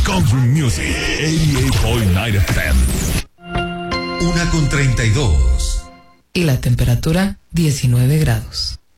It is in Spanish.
Country Music 88.9 FM. 1:32. Y la temperatura 19 grados.